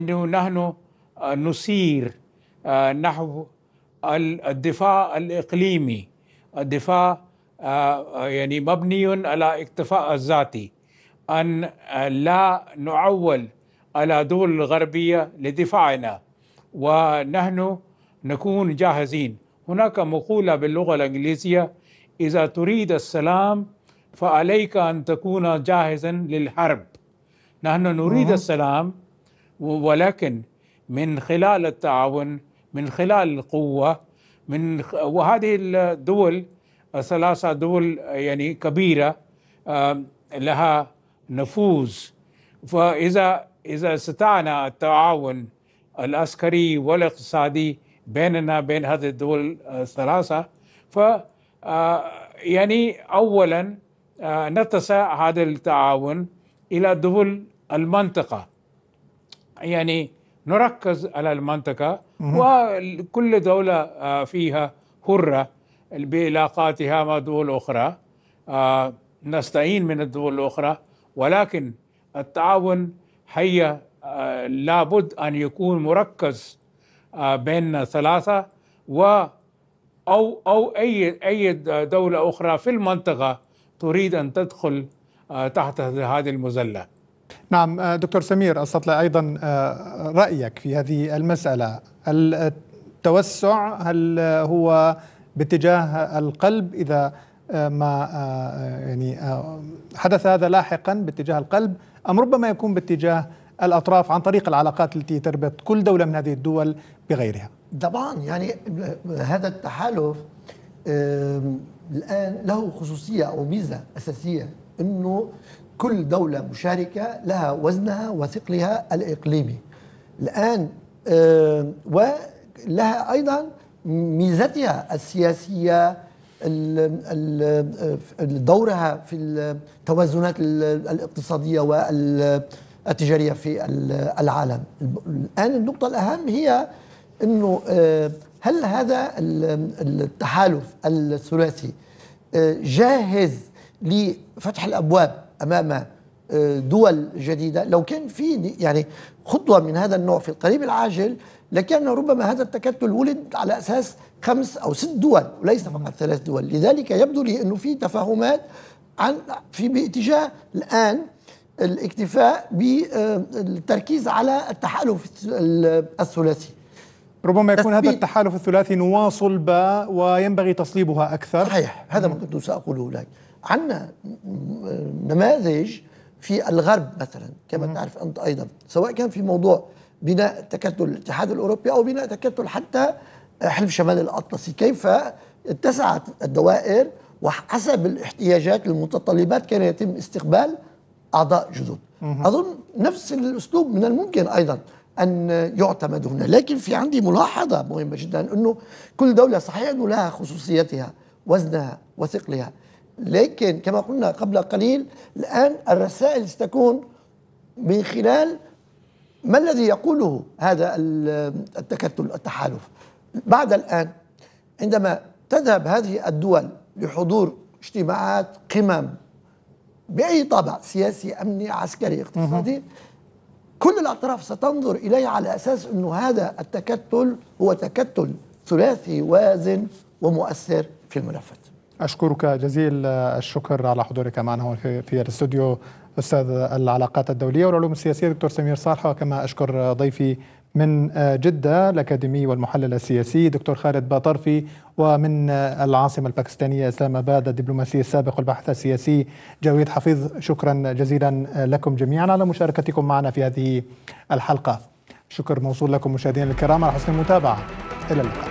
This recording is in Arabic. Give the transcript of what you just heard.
أنه نحن نسير نحو الدفاع الإقليمي، الدفاع يعني مبني على اكتفاء الذاتي، أن لا نعول على دول الغربية لدفاعنا ونحن نكون جاهزين. هناك مقولة باللغة الإنجليزية: إذا تريد السلام فعليك أن تكون جاهزا للحرب. نحن نريد السلام، ولكن من خلال التعاون، من خلال القوة، وهذه الدول الثلاثة دول يعني كبيرة لها نفوذ. فإذا استطعنا التعاون العسكري والاقتصادي بيننا بين هذه الدول الثلاثة، ف يعني أولا نتسع هذا التعاون إلى دول المنطقة، يعني نركز على المنطقة، وكل دولة فيها حرة بعلاقاتها مع دول أخرى، نستعين من الدول الأخرى، ولكن التعاون هي لابد أن يكون مركز بين ثلاثة أو أي دولة أخرى في المنطقة تريد أن تدخل تحت هذه المظلة. نعم دكتور سمير، أستطلع أيضا رأيك في هذه المسألة. التوسع هل هو باتجاه القلب إذا ما يعني حدث هذا لاحقا باتجاه القلب، أم ربما يكون باتجاه الأطراف عن طريق العلاقات التي تربط كل دولة من هذه الدول بغيرها؟ طبعا يعني هذا التحالف الآن له خصوصية أو ميزة أساسية، أنه كل دولة مشاركة لها وزنها وثقلها الإقليمي الآن، ولها أيضا ميزتها السياسية، دورها في التوازنات الاقتصادية والتجارية في العالم. الآن النقطة الأهم هي أنه هل هذا التحالف الثلاثي جاهز لفتح الأبواب أمام دول جديدة؟ لو كان في يعني خطوة من هذا النوع في القريب العاجل، لكان ربما هذا التكتل ولد على أساس 5 أو 6 دول وليس فقط 3 دول. لذلك يبدو لي أنه في تفاهمات باتجاه الآن الاكتفاء بالتركيز على التحالف الثلاثي. ربما يكون هذا التحالف الثلاثي نواة صلبة وينبغي تصليبها أكثر. صحيح، هذا ما كنت سأقوله لك. عندنا نماذج في الغرب مثلا كما تعرف أنت أيضا، سواء كان في موضوع بناء تكتل الاتحاد الأوروبي أو بناء تكتل حتى حلف شمال الأطلسي، كيف اتسعت الدوائر وحسب الاحتياجات المتطلبات كان يتم استقبال أعضاء جدد. أظن نفس الأسلوب من الممكن أيضا أن يعتمد هنا. لكن في عندي ملاحظة مهمة جدا، أنه كل دولة صحيح أنه لها خصوصيتها، وزنها وثقلها، لكن كما قلنا قبل قليل الآن الرسائل ستكون من خلال ما الذي يقوله هذا التكتل التحالف. بعد الآن عندما تذهب هذه الدول لحضور اجتماعات قمم بأي طابع سياسي أمني عسكري اقتصادي، كل الأطراف ستنظر إليه على أساس أنه هذا التكتل هو تكتل ثلاثي وازن ومؤثر في الملفات. أشكرك جزيل الشكر على حضورك معنا في الاستوديو، أستاذ العلاقات الدولية والعلوم السياسية دكتور سمير صالح، وكما أشكر ضيفي من جدة الأكاديمي والمحلل السياسي دكتور خالد باطرفي، ومن العاصمة الباكستانية إسلام آباد الدبلوماسي السابق والباحث السياسي جاويد حفيظ. شكرا جزيلا لكم جميعا على مشاركتكم معنا في هذه الحلقة. شكر موصول لكم مشاهدينا الكرام على حسن المتابعة. إلى اللقاء.